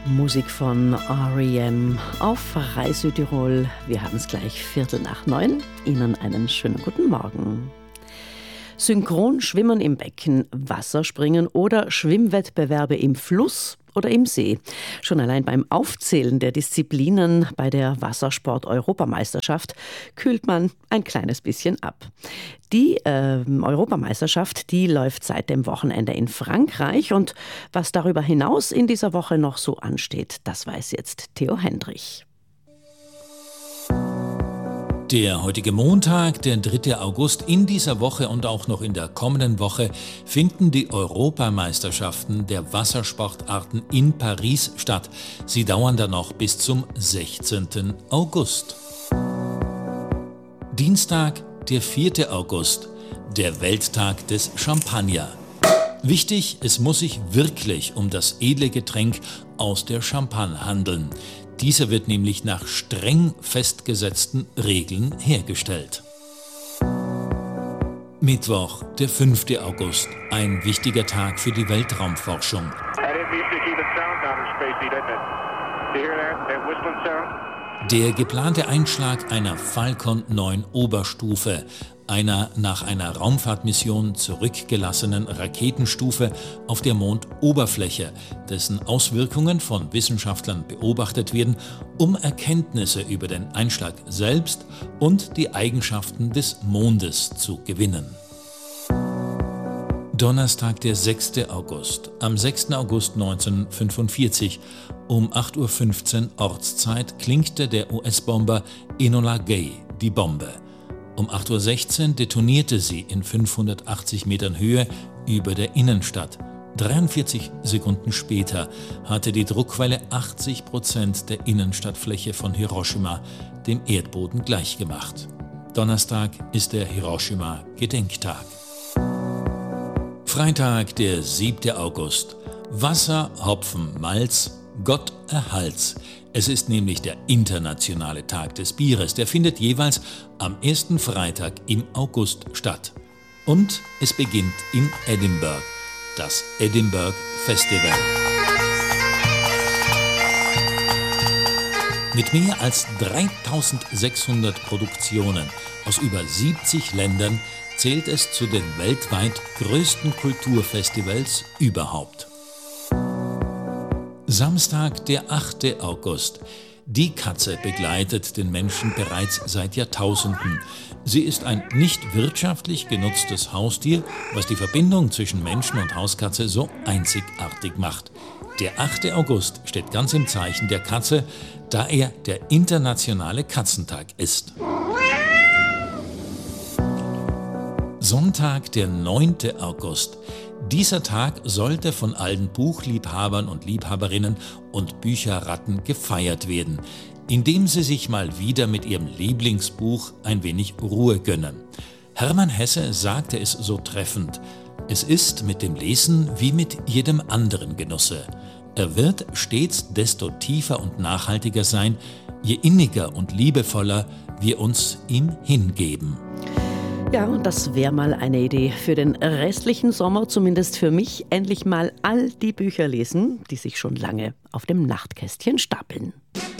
Musik von R.E.M. auf Rai Südtirol. Wir haben es gleich 8:45. Ihnen einen schönen guten Morgen. Synchron schwimmen im Becken, Wasserspringen oder Schwimmwettbewerbe im Fluss oder im See. Schon allein beim Aufzählen der Disziplinen bei der Wassersport-Europameisterschaft kühlt man ein kleines bisschen ab. Die Europameisterschaft, die läuft seit dem Wochenende in Frankreich und was darüber hinaus in dieser Woche noch so ansteht, das weiß jetzt Theo Hendrich. Der heutige Montag, der 3. August, in dieser Woche und auch noch in der kommenden Woche finden die Europameisterschaften der Wassersportarten in Paris statt. Sie dauern dann noch bis zum 16. August. Dienstag, der 4. August, der Welttag des Champagner. Wichtig, es muss sich wirklich um das edle Getränk aus der Champagne handeln. Dieser wird nämlich nach streng festgesetzten Regeln hergestellt. Mittwoch, der 5. August, ein wichtiger Tag für die Weltraumforschung. Der geplante Einschlag einer Falcon 9 Oberstufe, einer nach einer Raumfahrtmission zurückgelassenen Raketenstufe auf der Mondoberfläche, dessen Auswirkungen von Wissenschaftlern beobachtet werden, um Erkenntnisse über den Einschlag selbst und die Eigenschaften des Mondes zu gewinnen. Donnerstag, der 6. August. Am 6. August 1945 um 8:15 Uhr Ortszeit klinkte der US-Bomber Enola Gay die Bombe. Um 8:16 Uhr detonierte sie in 580 Metern Höhe über der Innenstadt. 43 Sekunden später hatte die Druckwelle 80% der Innenstadtfläche von Hiroshima dem Erdboden gleichgemacht. Donnerstag ist der Hiroshima-Gedenktag. Freitag, der 7. August. Wasser, Hopfen, Malz, Gott erhalt's. Es ist nämlich der internationale Tag des Bieres. Der findet jeweils am ersten Freitag im August statt. Und es beginnt in Edinburgh, das Edinburgh Festival. Mit mehr als 3600 Produktionen aus über 70 Ländern zählt es zu den weltweit größten Kulturfestivals überhaupt. Samstag, der 8. August. Die Katze begleitet den Menschen bereits seit Jahrtausenden. Sie ist ein nicht wirtschaftlich genutztes Haustier, was die Verbindung zwischen Menschen und Hauskatze so einzigartig macht. Der 8. August steht ganz im Zeichen der Katze, da er der internationale Katzentag ist. Sonntag, der 9. August. Dieser Tag sollte von allen Buchliebhabern und Liebhaberinnen und Bücherratten gefeiert werden, indem sie sich mal wieder mit ihrem Lieblingsbuch ein wenig Ruhe gönnen. Hermann Hesse sagte es so treffend: Es ist mit dem Lesen wie mit jedem anderen Genusse. Er wird stets desto tiefer und nachhaltiger sein, je inniger und liebevoller wir uns ihm hingeben. Ja, und das wäre mal eine Idee für den restlichen Sommer, zumindest für mich, endlich mal all die Bücher lesen, die sich schon lange auf dem Nachtkästchen stapeln.